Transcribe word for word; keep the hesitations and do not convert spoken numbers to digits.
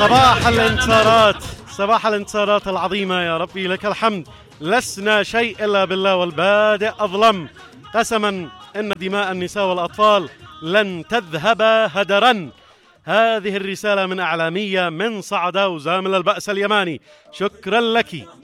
صباح الانتصارات، صباح الانتصارات العظيمة يا ربي لك الحمد. لسنا شيء إلا بالله والبادئ أظلم. قسما إن دماء النساء والأطفال لن تذهب هدرا. هذه الرسالة من أعلامية من صعدة وزامل البأس اليماني. شكرا لك.